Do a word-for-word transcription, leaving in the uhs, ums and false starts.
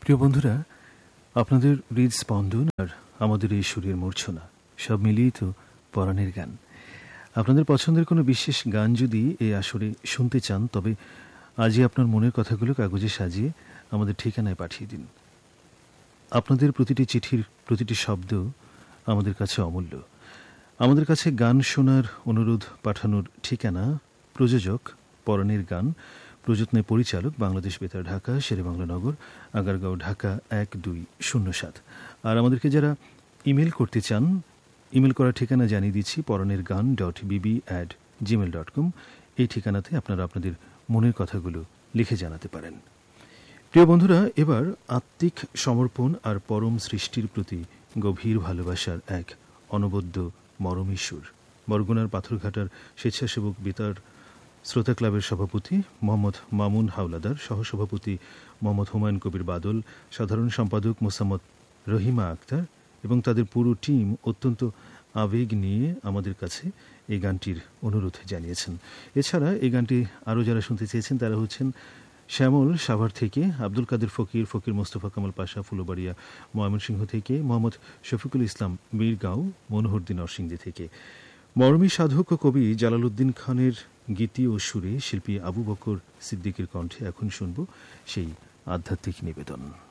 প্রিয় বন্ধুরা, আপনাদের হৃদস্পন্দন আর আমাদের এই সুরের মূর্ছনা সব মিলিয়েই তো পরাণের গান। আপনাদের পছন্দের কোনো বিশেষ গান যদি এই আসরে শুনতে চান, তবে আজই আপনার মনের কথাগুলো কাগজে সাজিয়ে আমাদের ঠিকানায় পাঠিয়ে দিন। আপনাদের প্রতিটি চিঠির প্রতিটি শব্দ আমাদের কাছে অমূল্য। আমাদের কাছে গান শোনার অনুরোধ পাঠানোর ঠিকানা: প্রযোজক পরাণের গান, প্রযত্নে পরিচালক বাংলাদেশ বেতার ঢাকা, শেরেবাংলা নগর, আগারগাঁও ঢাকা এক দুই শূন্য সাত। আর আমাদেরকে যারা ইমেল করতে চান, ইমেল করার ঠিকানা জানিয়ে দিচ্ছি: পরাণের গান dot Bibi at Gmail dot com. এই ঠিকানাতে আপনারা আপনাদের মনের কথাগুলো লিখে জানাতে পারেন। প্রিয় বন্ধুরা, এবার আত্মিক সমর্পণ আর পরম সৃষ্টির প্রতি গভীর ভালোবাসার এক অনবদ্য মরমী সুর। বরগুনার পাথরঘাটার স্বেচ্ছাসেবক বেতার শ্রোতা ক্লাবের সভাপতি মোহাম্মদ মামুন হাওলাদার, সহসভাপতি মোহাম্মদ হুমায়ুন কবির বাদল, সাধারণ সম্পাদক মোসাম্মদ রহিমা আক্তার এবং তাদের পুরো টিম অত্যন্ত আবেগ নিয়ে আমাদের কাছে এই গানটির অনুরোধ জানিয়েছেন। এছাড়া এই গানটি আরও যারা শুনতে চেয়েছেন তারা হচ্ছেন শ্যামল সাভার থেকে, আব্দুল কাদের ফকির, ফকির মোস্তফা কামাল পাশা ফুলবাড়িয়া ময়মনসিংহ থেকে, মোহাম্মদ শফিকুল ইসলাম বীরগাঁও মনোহরদী নরসিংদী থেকে। মরমী সাধক ও কবি জালালউদ্দিন খানের গীতি ও সুরে শিল্পী আবু বকর সিদ্দিকের কণ্ঠে এখন শুনব সেই আধ্যাত্মিক নিবেদন।